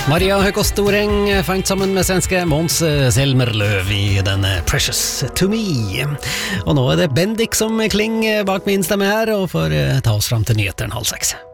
Maria Høkås Storeng fant sammen med svenske Måns Zelmerlöw i den Precious to Me. Og nå er det Bendik som klinger bak min stemme her, og får ta oss fram til nyheteren 5:30.